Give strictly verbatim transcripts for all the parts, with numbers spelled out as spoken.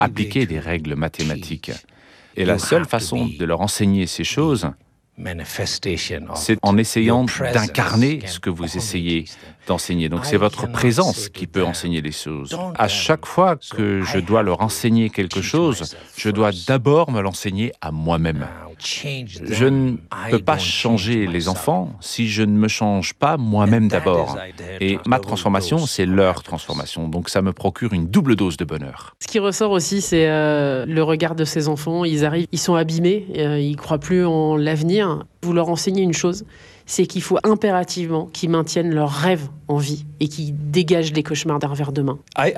appliquer des règles mathématiques. Et la seule façon de leur enseigner ces choses, c'est en essayant d'incarner ce que vous essayez d'enseigner. Donc c'est votre présence qui peut enseigner les choses. À chaque fois que je dois leur enseigner quelque chose, je dois d'abord me l'enseigner à moi-même. Je ne peux pas changer les enfants si je ne me change pas moi-même d'abord. Et ma transformation, c'est leur transformation. Donc ça me procure une double dose de bonheur. Ce qui ressort aussi, c'est euh, le regard de ces enfants. Ils arrivent, ils sont abîmés, euh, ils ne croient plus en l'avenir. Vous leur enseignez une chose, c'est qu'il faut impérativement qu'ils maintiennent leurs rêves en vie et qu'ils dégagent les cauchemars d'un revers de main. Tout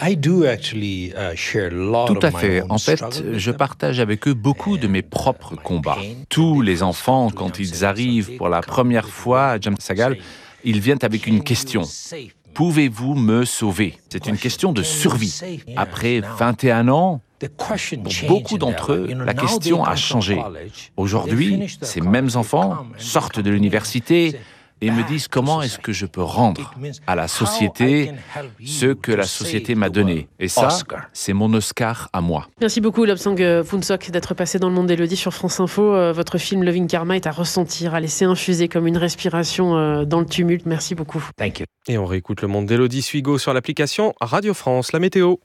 à fait. En fait, je partage avec eux beaucoup de mes propres combats. Tous les enfants, quand ils arrivent pour la première fois à Jamsagal, ils viennent avec une question. Pouvez-vous me sauver? C'est une question de survie. Après vingt et un ans, pour beaucoup d'entre eux, la question a changé. Aujourd'hui, ces mêmes enfants sortent de l'université et me disent comment est-ce que je peux rendre à la société ce que la société m'a donné. Et ça, c'est mon Oscar à moi. Merci beaucoup, Lobsang Phuntsoc, d'être passé dans le monde d'Élodie sur France Info. Votre film Loving Karma est à ressentir, à laisser infuser comme une respiration dans le tumulte. Merci beaucoup. Thank you. Et on réécoute le monde d'Élodie Suigo sur l'application Radio France, la météo.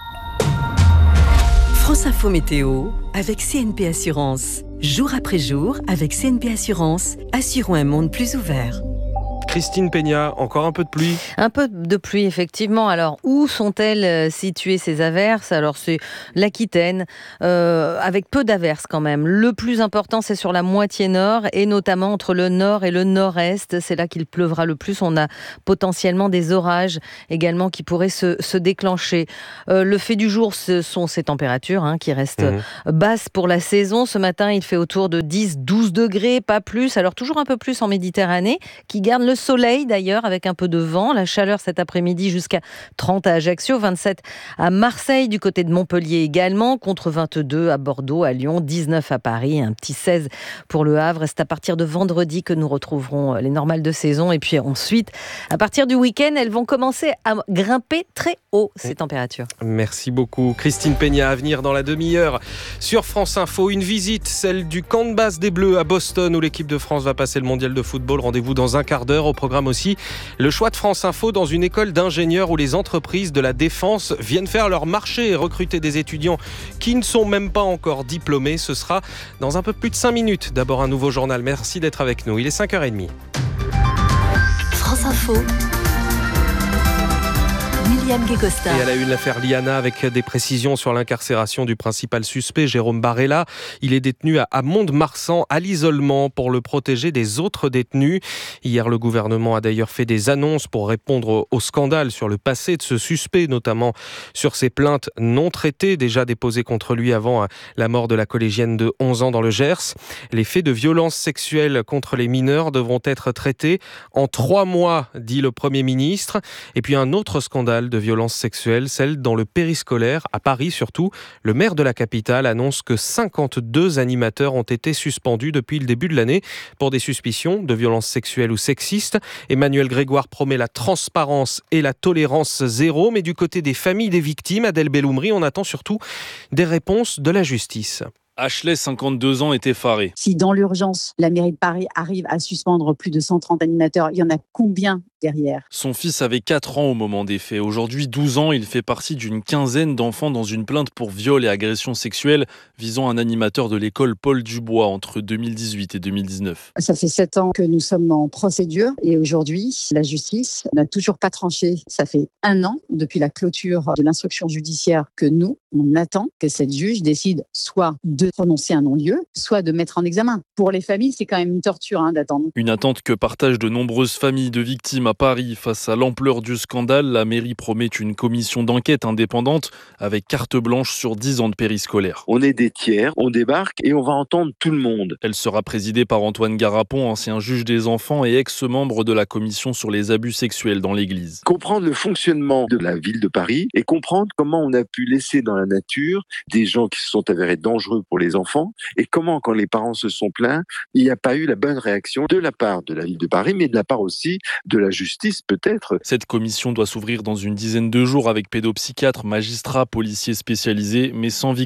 France Info Météo avec C N P Assurance. Jour après jour, avec C N P Assurance, assurons un monde plus ouvert. Christine Peña, encore un peu de pluie. Un peu de pluie, effectivement. Alors, où sont-elles situées ces averses? Alors, c'est l'Aquitaine, euh, avec peu d'averses quand même. Le plus important, c'est sur la moitié nord, et notamment entre le nord et le nord-est. C'est là qu'il pleuvra le plus. On a potentiellement des orages également qui pourraient se, se déclencher. Euh, le fait du jour, ce sont ces températures hein, qui restent mmh. basses pour la saison. Ce matin, il fait autour de dix à douze degrés, pas plus. Alors, toujours un peu plus en Méditerranée, qui garde le soleil d'ailleurs avec un peu de vent, la chaleur cet après-midi jusqu'à trente à Ajaccio, vingt-sept à Marseille, du côté de Montpellier également, contre vingt-deux à Bordeaux, à Lyon, dix-neuf à Paris, un petit seize pour le Havre. C'est à partir de vendredi que nous retrouverons les normales de saison et puis ensuite, à partir du week-end, elles vont commencer à grimper très haut ces températures. Merci beaucoup Christine Peña. À venir dans la demi-heure sur France Info, une visite, celle du camp de base des Bleus à Boston où l'équipe de France va passer le mondial de football. Rendez-vous dans un quart d'heure. Au programme aussi, le choix de France Info dans une école d'ingénieurs où les entreprises de la défense viennent faire leur marché et recruter des étudiants qui ne sont même pas encore diplômés. Ce sera dans un peu plus de cinq minutes. D'abord un nouveau journal. Merci d'être avec nous. Il est cinq heures trente. France Info. Et à la une, l'affaire Liana avec des précisions sur l'incarcération du principal suspect, Jérôme Barella. Il est détenu à Mont-de-Marsan, à l'isolement, pour le protéger des autres détenus. Hier, le gouvernement a d'ailleurs fait des annonces pour répondre au scandale sur le passé de ce suspect, notamment sur ses plaintes non traitées, déjà déposées contre lui avant la mort de la collégienne de onze ans dans le Gers. Les faits de violence sexuelle contre les mineurs devront être traités en trois mois, dit le Premier ministre. Et puis un autre scandale de violences sexuelles, celle dans le périscolaire, à Paris surtout. Le maire de la capitale annonce que cinquante-deux animateurs ont été suspendus depuis le début de l'année pour des suspicions de violences sexuelles ou sexistes. Emmanuel Grégoire promet la transparence et la tolérance zéro, mais du côté des familles des victimes, Adèle Belloumri, on attend surtout des réponses de la justice. Ashley, cinquante-deux ans, est effaré. Si dans l'urgence, la mairie de Paris arrive à suspendre plus de cent trente animateurs, il y en a combien derrière? Son fils avait quatre ans au moment des faits. Aujourd'hui, douze ans, il fait partie d'une quinzaine d'enfants dans une plainte pour viol et agression sexuelle visant un animateur de l'école Paul Dubois entre deux mille dix-huit et deux mille dix-neuf. Ça fait sept ans que nous sommes en procédure et aujourd'hui, la justice n'a toujours pas tranché. Ça fait un an depuis la clôture de l'instruction judiciaire que nous, on attend que cette juge décide soit de prononcer un non-lieu, soit de mettre en examen. Pour les familles, c'est quand même une torture hein, d'attendre. Une attente que partagent de nombreuses familles de victimes à Paris. Face à l'ampleur du scandale, la mairie promet une commission d'enquête indépendante avec carte blanche sur dix ans de périscolaire. On est des tiers, on débarque et on va entendre tout le monde. Elle sera présidée par Antoine Garapon, ancien juge des enfants et ex-membre de la commission sur les abus sexuels dans l'église. Comprendre le fonctionnement de la ville de Paris et comprendre comment on a pu laisser dans la nature des gens qui se sont avérés dangereux pour les enfants et comment, quand les parents se sont plaints, il n'y a pas eu la bonne réaction de la part de la ville de Paris, mais de la part aussi de la justice peut-être. Cette commission doit s'ouvrir dans une dizaine de jours avec pédopsychiatres, magistrats, policiers spécialisés, mais sans victime.